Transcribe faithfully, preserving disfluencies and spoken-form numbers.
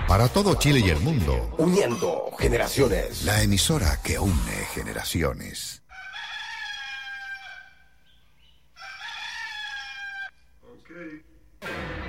Para todo Chile y el mundo. Uniendo generaciones. La emisora que une generaciones. Okay.